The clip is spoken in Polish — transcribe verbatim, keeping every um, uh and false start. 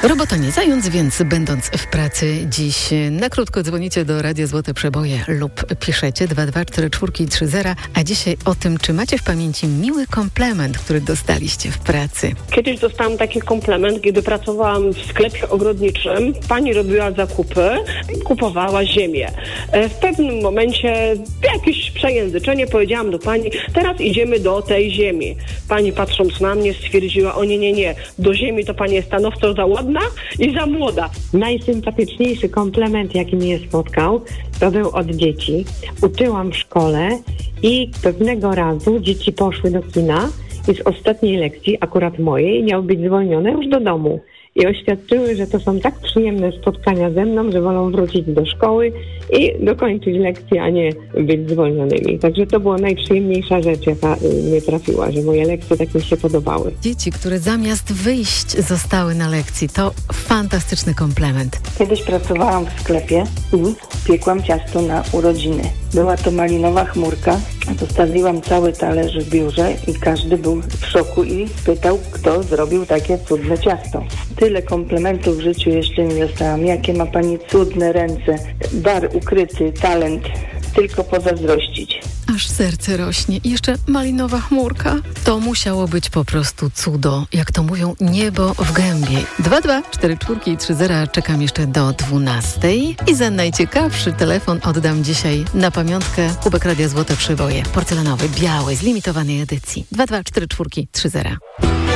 Robota nie zając, więc będąc w pracy dziś na krótko dzwonicie do Radia Złote Przeboje lub piszecie dwa dwa cztery cztery trzy zero, a dzisiaj o tym, czy macie w pamięci miły komplement, który dostaliście w pracy. Kiedyś dostałam taki komplement, kiedy pracowałam w sklepie ogrodniczym. Pani robiła zakupy i kupowała ziemię. W pewnym momencie jakieś przejęzyczenie, powiedziałam do pani, teraz idziemy do tej ziemi. Pani patrząc na mnie stwierdziła, o nie, nie, nie, do ziemi to pani jest stanowczo za ładna i za młoda. Najsympatyczniejszy komplement, jaki mnie spotkał, to był od dzieci. Uczyłam w szkole i pewnego razu dzieci poszły do kina i z ostatniej lekcji, akurat mojej, miały być zwolnione już do domu. I oświadczyły, że to są tak przyjemne spotkania ze mną, że wolą wrócić do szkoły i dokończyć lekcję, a nie być zwolnionymi. Także to była najprzyjemniejsza rzecz, jaka mnie trafiła, że moje lekcje tak mi się podobały. Dzieci, które zamiast wyjść zostały na lekcji, to fantastyczny komplement. Kiedyś pracowałam w sklepie i piekłam ciasto na urodziny. Była to malinowa chmurka. Zostawiłam cały talerz w biurze i każdy był w szoku i pytał, kto zrobił takie cudne ciasto. Tyle komplementów w życiu jeszcze nie dostałam. Jakie ma pani cudne ręce, dar ukryty, talent, tylko pozazdrościć. Aż serce rośnie. I jeszcze malinowa chmurka. To musiało być po prostu cudo. Jak to mówią, niebo w gębie. dwa dwa cztery cztery trzy zero. Czekam jeszcze do dwunastej. I za najciekawszy telefon oddam dzisiaj na pamiątkę kubek Radia Złote Przeboje. Porcelanowy, biały, z limitowanej edycji. dwa dwa cztery cztery trzy zero.